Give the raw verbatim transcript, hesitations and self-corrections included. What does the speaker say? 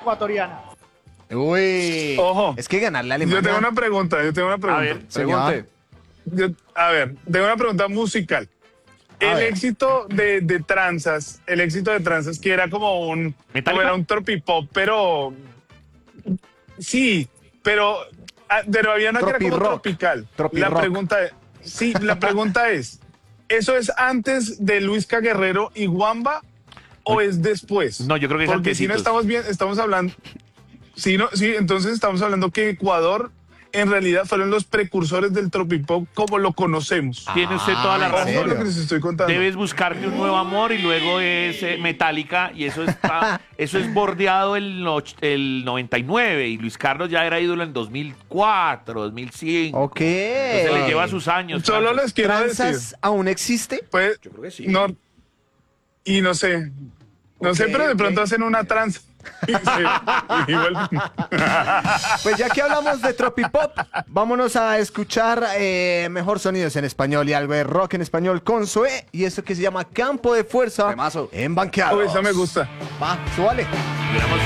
ecuatoriana. Uy. Ojo. Es que ganarle a Yo Alemania. tengo una pregunta, yo tengo una A pregunta. ver, Señor. pregunte. Yo- a ver, tengo una pregunta musical. A El ver. éxito de, de Tranzas, el éxito de Tranzas, que era como un, ¿Metallica? como era un tropipop, pero sí, pero, ah, pero había una que era como Tropirock. tropical. Tropirock. La pregunta es, sí, la pregunta es, ¿eso es antes de Luisca Guerrero y Wamba o es después? No, yo creo que es Porque si no antecitos. estamos bien, estamos hablando, sí, no, sí, entonces estamos hablando que Ecuador en realidad fueron los precursores del tropipop como lo conocemos. Tiene usted toda la Ah, ¿en Ojo razón. con lo que les estoy contando. Debes buscarte un nuevo amor y luego es eh, Metallica y eso está, eso es bordeado el, no- el noventa y nueve y Luis Carlos ya era ídolo en dos mil cuatro, dos mil cinco. Ok. Entonces le lleva sus años. Solo Francis. les quiero ¿Tranzas decir, aún existe? pues, Yo creo que sí. no, y no sé, no sé, Ok, pero de ok. pronto hacen una trans. Sí, igual. Pues ya que hablamos de tropipop, vámonos a escuchar eh, mejor sonidos en español y algo de rock en español con Zoé y eso que se llama Campo de Fuerza Temazo. en Banqueados. Oh, esa me gusta. Va, súbale. Hubiéramos